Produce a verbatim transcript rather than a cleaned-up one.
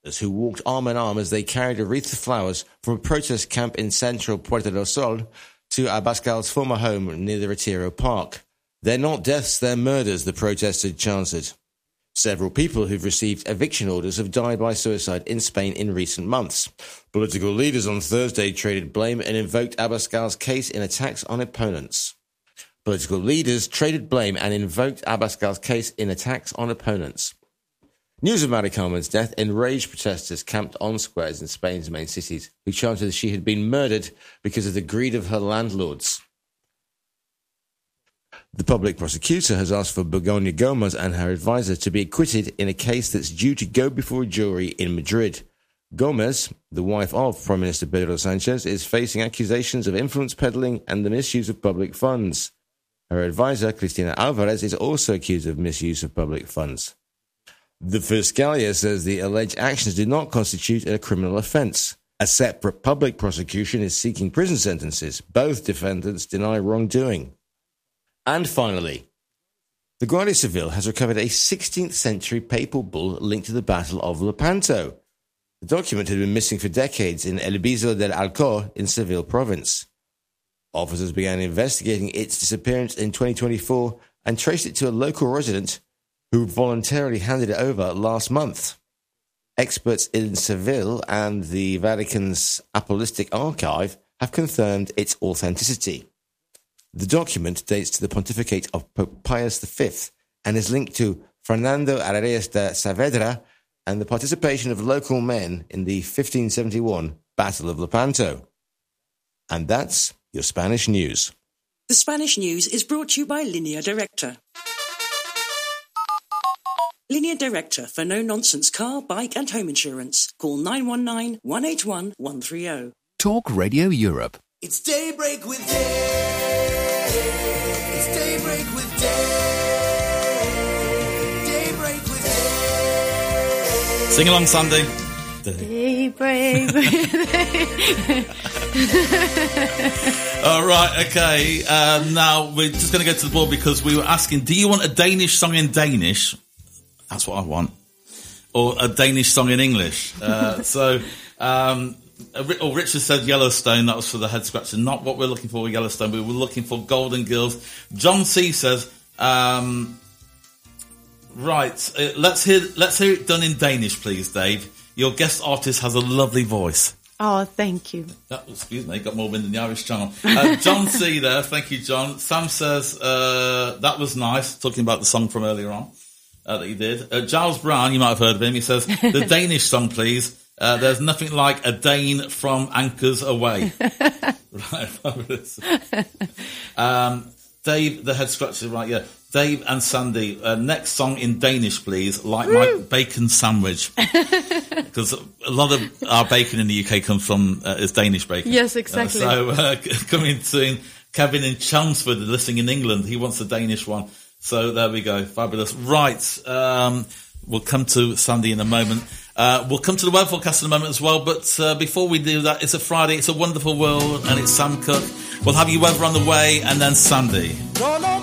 who walked arm in arm as they carried a wreath of flowers from a protest camp in central Puerto del Sol to Abascal's former home near the Retiro Park. They're not deaths, they're murders, the protesters chanted. Several people who've received eviction orders have died by suicide in Spain in recent months. Political leaders on Thursday traded blame and invoked Abascal's case in attacks on opponents. Political leaders traded blame and invoked Abascal's case in attacks on opponents. News of Mari Carmen's death enraged protesters camped on squares in Spain's main cities, who chanted that she had been murdered because of the greed of her landlords. The public prosecutor has asked for Begoña Gomez and her advisor to be acquitted in a case that's due to go before a jury in Madrid. Gomez, the wife of Prime Minister Pedro Sanchez, is facing accusations of influence peddling and the misuse of public funds. Her advisor, Cristina Alvarez, is also accused of misuse of public funds. The Fiscalia says the alleged actions do not constitute a criminal offence. A separate public prosecution is seeking prison sentences. Both defendants deny wrongdoing. And finally, the Guardia Civil has recovered a sixteenth century papal bull linked to the Battle of Lepanto. The document had been missing for decades in El Viso del Alcor in Seville province. Officers began investigating its disappearance in twenty twenty-four and traced it to a local resident who voluntarily handed it over last month. Experts in Seville and the Vatican's Apostolic Archive have confirmed its authenticity. The document dates to the pontificate of Pope Pius the Fifth and is linked to Fernando Arenas de Saavedra and the participation of local men in the fifteen seventy-one Battle of Lepanto. And that's your Spanish news. The Spanish news is brought to you by Línea Directa. Línea Directa for no-nonsense car, bike and home insurance. Call nine one nine, one eight one, one three zero. Talk Radio Europe. It's Daybreak with Dave. It's Daybreak with Dave. Daybreak with Dave. Sing along, Sandy. Daybreak. All right, okay. Uh, now we're just going to go to the board because we were asking, do you want a Danish song in Danish? That's what I want. Or a Danish song in English. Uh, so, um, or Richard said Yellowstone. That was for the head scratcher. Not what we're looking for with Yellowstone. We were looking for Golden Girls. John C says, um, right, uh, let's hear let's hear it done in Danish, please, Dave. Your guest artist has a lovely voice. Oh, thank you. That, excuse me, got more wind than the Irish Channel. Uh, John C there, thank you, John. Sam says, uh, that was nice, talking about the song from earlier on uh, that he did. Uh, Giles Brown, you might have heard of him, he says, the Danish song, please. Uh, there's nothing like a Dane from Anchors Away. Right, fabulous. um, Dave, the head scratcher, right, yeah. Dave and Sandy, uh, next song in Danish, please, like Woo! My bacon sandwich. Because a lot of our bacon in the U K comes from, uh, is Danish bacon. Yes, exactly. Uh, so, uh, coming soon, Kevin in Chelmsford, listening in England, he wants a Danish one. So there we go, fabulous. Right, um, we'll come to Sandy in a moment. Uh, we'll come to the weather forecast in a moment as well, but uh, before we do that, it's a Friday, it's a wonderful world, and it's Sam Cooke. We'll have you weather on the way, and then Sandy.